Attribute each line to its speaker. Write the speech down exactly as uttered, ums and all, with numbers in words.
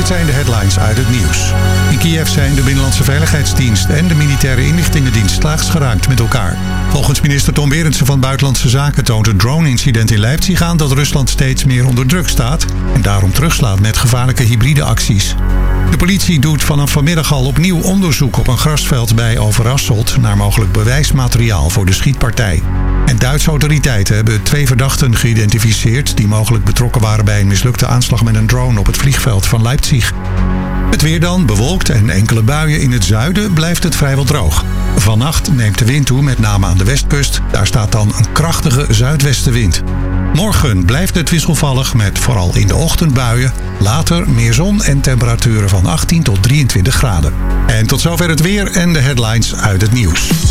Speaker 1: Dit zijn de headlines uit het nieuws. In Kiev zijn de Binnenlandse Veiligheidsdienst en de Militaire Inlichtingendienst slaags geraakt met elkaar. Volgens minister Tom Berendsen van Buitenlandse Zaken toont het drone-incident in Leipzig aan dat Rusland steeds meer onder druk staat en daarom terugslaat met gevaarlijke hybride acties. De politie doet vanaf vanmiddag al opnieuw onderzoek op een grasveld bij Overasselt naar mogelijk bewijsmateriaal voor de schietpartij. En Duitse autoriteiten hebben twee verdachten geïdentificeerd die mogelijk betrokken waren bij een mislukte aanslag met een drone op het vliegveld van Leipzig. Het weer dan, bewolkt en enkele buien in het zuiden, blijft het vrijwel droog. Vannacht neemt de wind toe, met name aan de westkust. Daar staat dan een krachtige zuidwestenwind. Morgen blijft het wisselvallig met vooral in de ochtend buien. Later meer zon en temperaturen van achttien tot drieëntwintig graden. En tot zover het weer en de headlines uit het nieuws.